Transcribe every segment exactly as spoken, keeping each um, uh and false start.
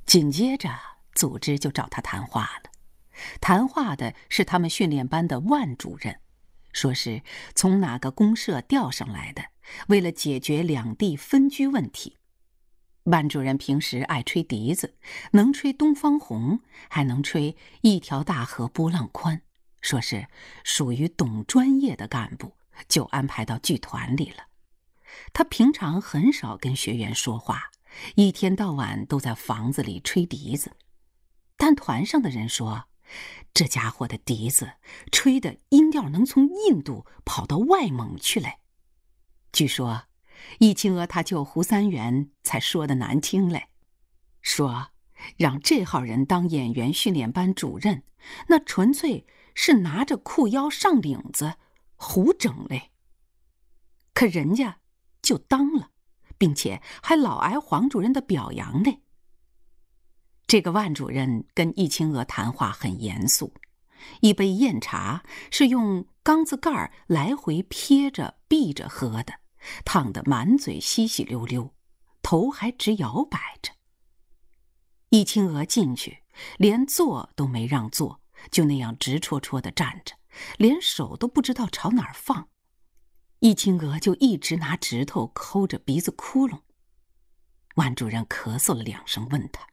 紧接着，组织就找他谈话了。谈话的是他们训练班的万主任，说是从哪个公社调上来的，为了解决两地分居问题。万主任平时爱吹笛子，能吹《东方红》，还能吹一条大河波浪宽，说是属于懂专业的干部，就安排到剧团里了。他平常很少跟学员说话，一天到晚都在房子里吹笛子。但团上的人说，这家伙的笛子吹的音调能从印度跑到外蒙去嘞。据说易清娥他舅胡三元才说的难听嘞，说让这号人当演员训练班主任，那纯粹是拿着裤腰上领子胡整嘞。可人家就当了，并且还老挨黄主任的表扬嘞。这个万主任跟易清娥谈话很严肃，一杯酽茶是用缸子盖来回撇着闭着喝的，烫得满嘴稀稀溜溜，头还直摇摆着。易清娥进去，连坐都没让坐，就那样直戳戳地站着，连手都不知道朝哪儿放。易清娥就一直拿指头抠着鼻子窟窿。万主任咳嗽了两声，问他：“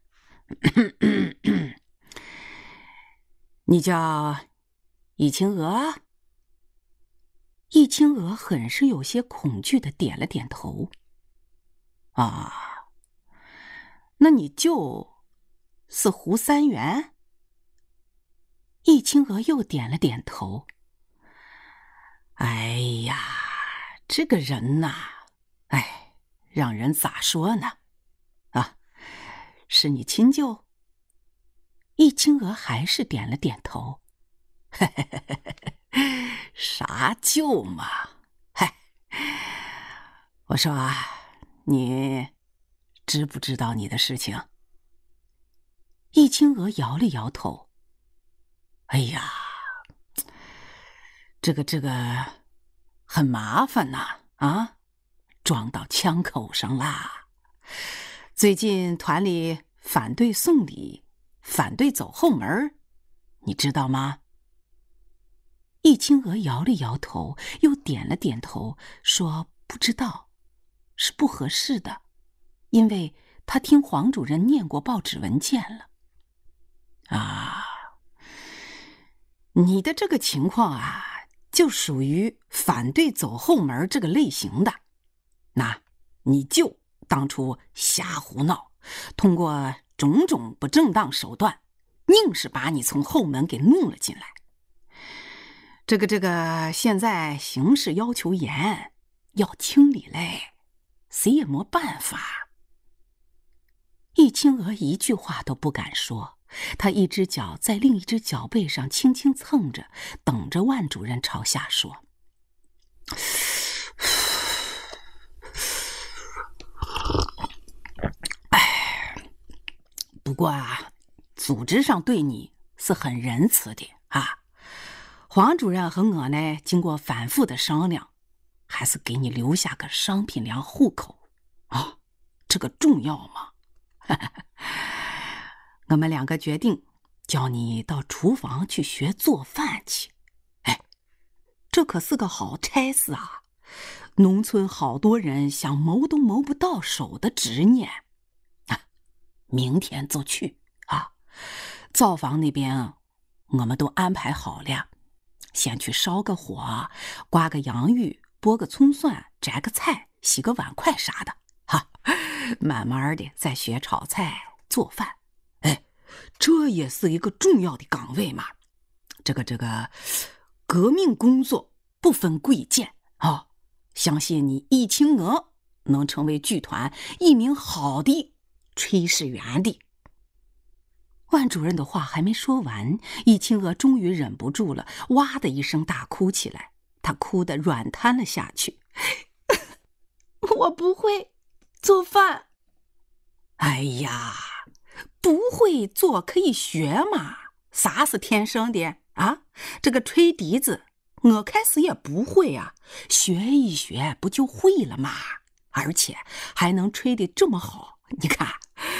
你叫易清娥？”易清娥很是有些恐惧地点了点头。啊，那你就是胡三元？易清娥又点了点头。哎呀，这个人呐，哎，让人咋说呢？啊，是你亲舅？易清娥还是点了点头。嘿嘿嘿嘿嘿，啥舅嘛？嗨，我说啊，你知不知道你的事情？易清娥摇了摇头。哎呀，这个这个很麻烦呐，啊，撞到枪口上啦。最近团里反对送礼，反对走后门，你知道吗？易清娥摇了摇头，又点了点头，说不知道，是不合适的，因为他听黄主任念过报纸文件了。啊，你的这个情况啊，就属于反对走后门这个类型的。那你就当初瞎胡闹，通过种种不正当手段，硬是把你从后门给弄了进来。这个这个，现在形势要求严，要清理嘞，谁也没办法。易清娥一句话都不敢说，她一只脚在另一只脚背上轻轻蹭着，等着万主任朝下说。哎，不过啊，组织上对你是很仁慈的啊。黄主任和我呢，经过反复的商量，还是给你留下个商品粮户口啊，这个重要吗？我们两个决定叫你到厨房去学做饭去。哎，这可是个好差事啊！农村好多人想谋都谋不到手的执念啊！明天就去啊！灶房那边我们都安排好了。先去烧个火，刮个洋芋，剥个葱蒜，摘个菜，洗个碗筷啥的，哈，慢慢的再学炒菜做饭。哎，这也是一个重要的岗位嘛。这个这个革命工作不分贵贱啊、哦，相信你易清娥能成为剧团一名好的炊事员的。万主任的话还没说完，易清娥终于忍不住了，哇的一声大哭起来。她哭得软瘫了下去。我不会做饭。哎呀，不会做可以学嘛，啥是天生的啊？这个吹笛子我开始也不会啊，学一学不就会了嘛，而且还能吹得这么好，你看